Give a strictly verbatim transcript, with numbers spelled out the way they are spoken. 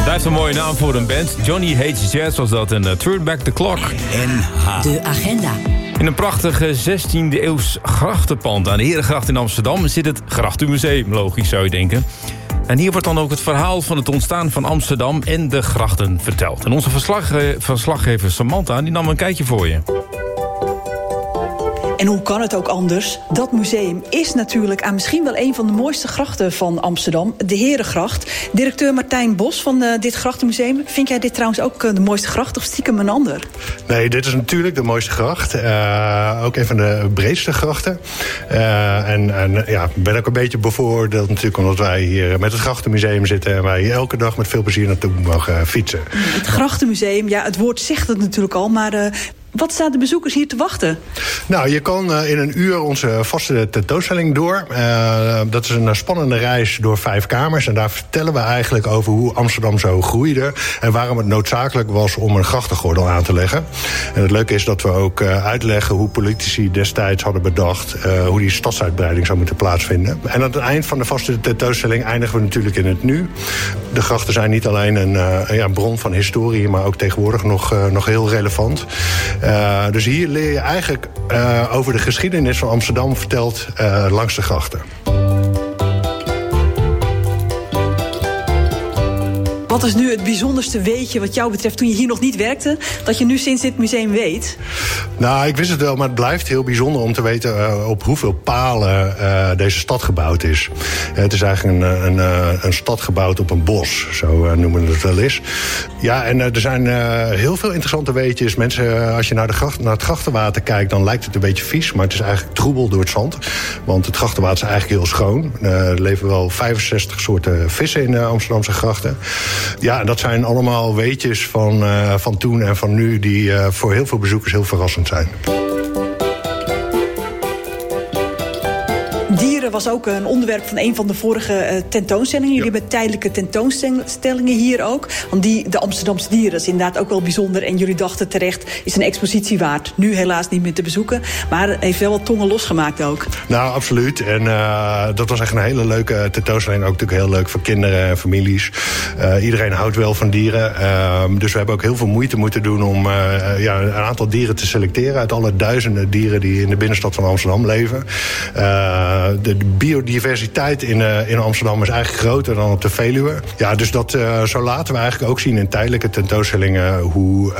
Blijft een mooie naam voor een band. Johnny Hates Jazz was dat en uh, Turn Back the Clock. N H. De agenda. In een prachtige zestiende eeuws grachtenpand aan de Herengracht in Amsterdam zit het Grachtenmuseum, logisch zou je denken. En hier wordt dan ook het verhaal van het ontstaan van Amsterdam en de grachten verteld. En onze verslagge- verslaggever Samantha die nam een kijkje voor je. En hoe kan het ook anders? Dat museum is natuurlijk aan misschien wel een van de mooiste grachten van Amsterdam, de Herengracht. Directeur Martijn Bos van uh, dit grachtenmuseum. Vind jij dit trouwens ook uh, de mooiste gracht of stiekem een ander? Nee, dit is natuurlijk de mooiste gracht. Uh, ook een van de breedste grachten. Uh, en en ja, ik ben ook een beetje bevooroordeeld natuurlijk omdat wij hier met het grachtenmuseum zitten en wij hier elke dag met veel plezier naartoe mogen fietsen. Het grachtenmuseum, ja, het woord zegt het natuurlijk al, maar Uh, wat staan de bezoekers hier te wachten? Nou, je kan uh, in een uur onze vaste tentoonstelling door. Uh, dat is een spannende reis door vijf kamers. En daar vertellen we eigenlijk over hoe Amsterdam zo groeide en waarom het noodzakelijk was om een grachtengordel aan te leggen. En het leuke is dat we ook uh, uitleggen hoe politici destijds hadden bedacht uh, hoe die stadsuitbreiding zou moeten plaatsvinden. En aan het eind van de vaste tentoonstelling eindigen we natuurlijk in het nu. De grachten zijn niet alleen een uh, ja, bron van historie, maar ook tegenwoordig nog, uh, nog heel relevant. Uh, dus hier leer je eigenlijk uh, over de geschiedenis van Amsterdam verteld uh, langs de grachten. Wat is nu het bijzonderste weetje wat jou betreft toen je hier nog niet werkte, dat je nu sinds dit museum weet? Nou, ik wist het wel, maar het blijft heel bijzonder om te weten uh, op hoeveel palen uh, deze stad gebouwd is. Uh, het is eigenlijk een, een, een, een stad gebouwd op een bos, zo uh, noemen we het wel eens. Ja, en uh, er zijn uh, heel veel interessante weetjes. Mensen, uh, als je naar, de gracht, naar het grachtenwater kijkt, dan lijkt het een beetje vies, maar het is eigenlijk troebel door het zand. Want het grachtenwater is eigenlijk heel schoon. Uh, er leven wel vijfenzestig soorten vissen in de Amsterdamse grachten. Ja, dat zijn allemaal weetjes van, uh, van toen en van nu die uh, voor heel veel bezoekers heel verrassend zijn. Dieren was ook een onderwerp van een van de vorige uh, tentoonstellingen. Jullie ja. hebben tijdelijke tentoonstellingen hier ook. Want die, de Amsterdamse dieren, dat is inderdaad ook wel bijzonder. En jullie dachten terecht, is een expositie waard. Nu helaas niet meer te bezoeken. Maar het heeft wel wat tongen losgemaakt ook. Nou, absoluut. En uh, dat was echt een hele leuke tentoonstelling. Ook natuurlijk heel leuk voor kinderen en families. Uh, iedereen houdt wel van dieren. Uh, dus we hebben ook heel veel moeite moeten doen om uh, ja, een aantal dieren te selecteren. Uit alle duizenden dieren die in de binnenstad van Amsterdam leven. Uh, De biodiversiteit in, uh, in Amsterdam is eigenlijk groter dan op de Veluwe. Ja, dus dat, uh, zo laten we eigenlijk ook zien in tijdelijke tentoonstellingen hoe